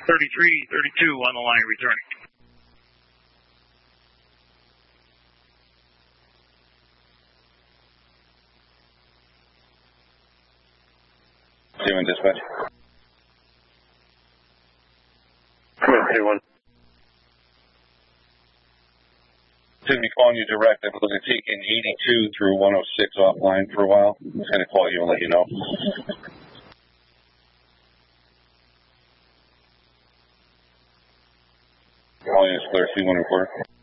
3332 on the line returning. Doing dispatch. Come in, K1. To be calling you direct, I was taking 82 through 106 offline for a while. I'm just going to call you and let you know. Calling is clear, C1 reporter.